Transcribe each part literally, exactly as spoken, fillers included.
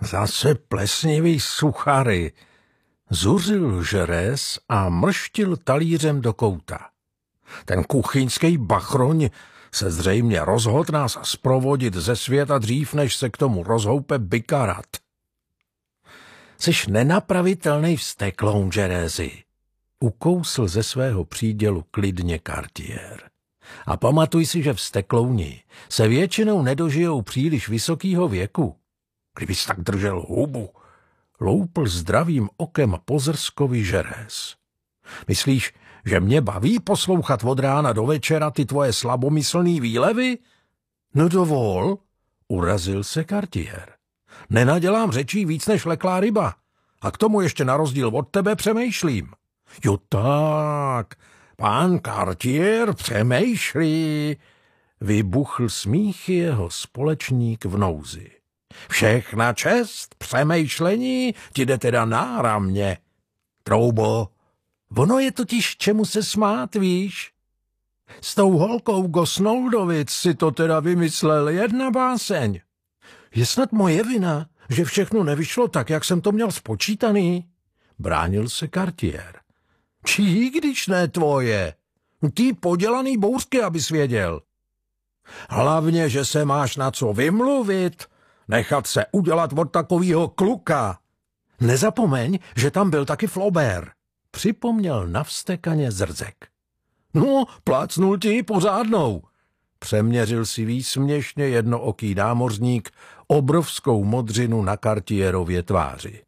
Zase plesnivý suchary, zuřil Žerez a mrštil talířem do kouta. Ten kuchyňský bachroň se zřejmě rozhodl nás zprovodit ze světa dřív, než se k tomu rozhoupe bykarat. Jsiš nenapravitelnej vztekloun, Žerezi, ukousl ze svého přídělu klidně Cartier. A pamatuj si, že vzteklouni se většinou nedožijou příliš vysokýho věku. Kdybys tak držel hubu, loupl zdravým okem po Zrskovi Žerez. Myslíš, že mě baví poslouchat od rána do večera ty tvoje slabomyslný výlevy? No dovol, urazil se Cartier. Nenadělám řečí víc než leklá ryba. A k tomu ještě na rozdíl od tebe přemýšlím. Jo tak, pán Cartier přemýšlí, vybuchl smíchy jeho společník v nouzi. Všechna čest, přemýšlení ti jde teda náramně. Troubo, ono je totiž čemu se smát, víš? S tou holkou Gosnoldovic si to teda vymyslel jedna báseň. Je snad moje vina, že všechno nevyšlo tak, jak jsem to měl spočítaný? Bránil se Cartier. Čí, když ne tvoje? Ty podělaný bouřky, abys věděl. Hlavně, že se máš na co vymluvit, nechat se udělat od takovýho kluka. Nezapomeň, že tam byl taky Flaubert, připomněl navstekaně Zrzek. No, plácnul ti pořádnou. Přeměřil si výsměšně jednooký námořník obrovskou modřinu na Cartierově tváři.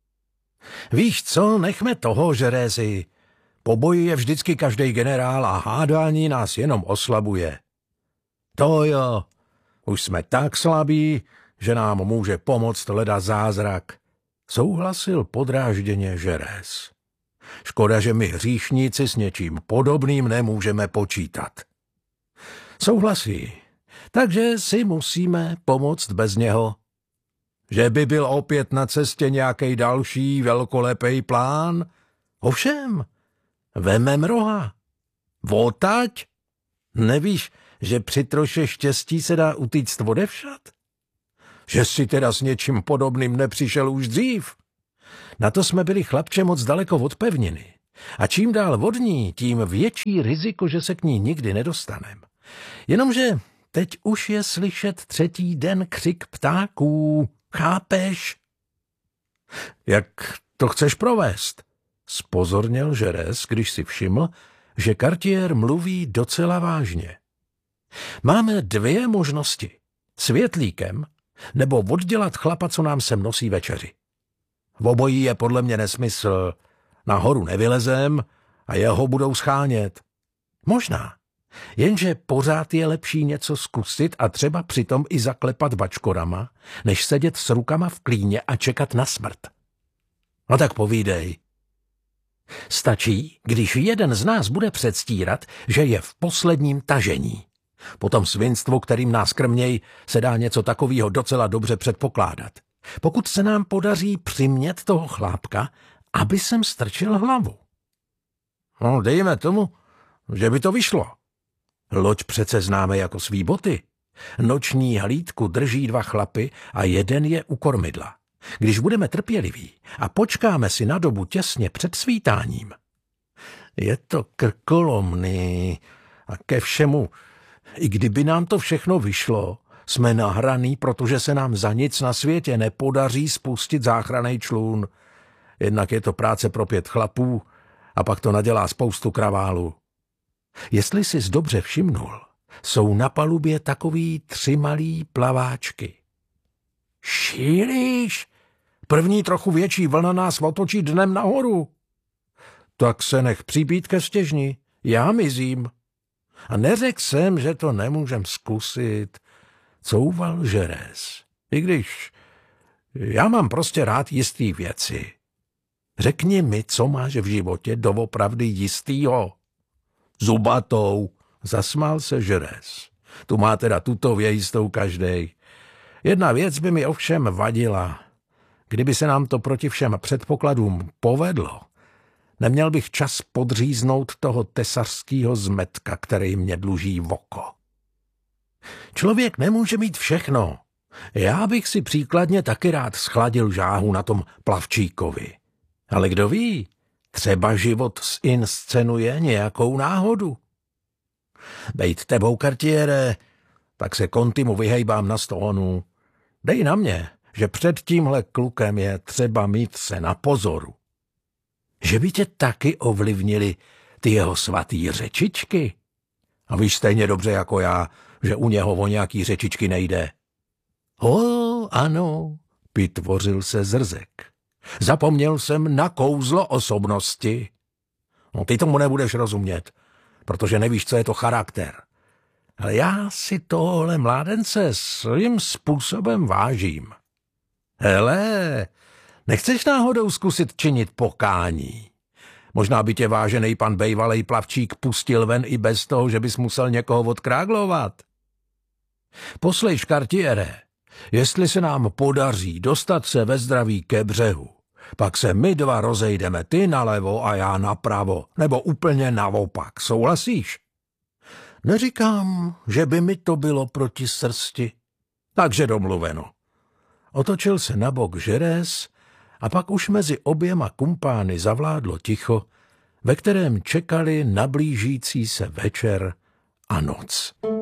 Víš co, nechme toho, Žerezi. Po boji je vždycky každej generál a hádání nás jenom oslabuje. To jo, už jsme tak slabí, že nám může pomoct leda zázrak, souhlasil podrážděně Žerez. Škoda, že my hříšníci s něčím podobným nemůžeme počítat. Souhlasí, takže si musíme pomoct bez něho. Že by byl opět na cestě nějaký další velkolepý plán? Ovšem, vemem roha. Votať? Nevíš, že při troše štěstí se dá utíct odevšad? Že si teda s něčím podobným nepřišel už dřív? Na to jsme byli, chlapče, moc daleko od pevniny. A čím dál od ní, tím větší riziko, že se k ní nikdy nedostanem. Jenomže teď už je slyšet třetí den křik ptáků. Chápeš? Jak to chceš provést? Spozorněl Žerez, když si všiml, že Cartier mluví docela vážně. Máme dvě možnosti. Světlíkem nebo oddělat chlapa, co nám sem nosí večeři. V obojí je podle mě nesmysl. Nahoru nevylezem a jeho budou schánět. Možná. Jenže pořád je lepší něco zkusit a třeba přitom i zaklepat bačkorama, než sedět s rukama v klíně a čekat na smrt. No tak povídej. Stačí, když jeden z nás bude předstírat, že je v posledním tažení. Po tom svinstvu, kterým nás krměj, se dá něco takového docela dobře předpokládat. Pokud se nám podaří přimět toho chlápka, aby sem strčil hlavu. No, dejme tomu, že by to vyšlo. Loď přece známe jako svý boty. Noční hlídku drží dva chlapy a jeden je u kormidla. Když budeme trpěliví a počkáme si na dobu těsně před svítáním. Je to krkolomný a ke všemu, i kdyby nám to všechno vyšlo, jsme nahraný, protože se nám za nic na světě nepodaří spustit záchranný člun. Jednak je to práce pro pět chlapů a pak to nadělá spoustu kraválu. Jestli jsi dobře všimnul, jsou na palubě takový tři malý plaváčky. Šílíš? První trochu větší vlna nás otočí dnem nahoru. Tak se nech přibít ke stěžni, já mizím. A neřekl jsem, že to nemůžem zkusit, couval Žerez. I když já mám prostě rád jistý věci. Řekni mi, co máš v životě doopravdy jistýho. Zubatou, zasmál se Žerez. Tu má teda tutově jistou každej. Jedna věc by mi ovšem vadila. Kdyby se nám to proti všem předpokladům povedlo, neměl bych čas podříznout toho tesařského zmetka, který mě dluží v oko. Člověk nemůže mít všechno. Já bych si příkladně taky rád schladil žáhu na tom plavčíkovi. Ale kdo ví, třeba život zinscenuje nějakou náhodu. Bejt tebou, Cartiere, tak se Contimu vyhejbám na stónu. Dej na mě, že před tímhle klukem je třeba mít se na pozoru. Že by tě taky ovlivnili ty jeho svatý řečičky. A víš stejně dobře jako já, že u něho o nějaký řečičky nejde. O, ano, pitvořil se Zrzek. Zapomněl jsem na kouzlo osobnosti. No, ty tomu nebudeš rozumět, protože nevíš, co je to charakter. Ale já si tohle mládence svým způsobem vážím. Hele, nechceš náhodou zkusit činit pokání? Možná by tě vážený pan bejvalej plavčík pustil ven i bez toho, že bys musel někoho odkráglovat. Poslejš, Cartiere, jestli se nám podaří dostat se ve zdraví ke břehu, pak se my dva rozejdeme, ty nalevo a já napravo, nebo úplně naopak, souhlasíš? Neříkám, že by mi to bylo proti srsti. Takže domluveno. Otočil se na bok Žerés a pak už mezi oběma kumpány zavládlo ticho, ve kterém čekali na blížící se večer a noc.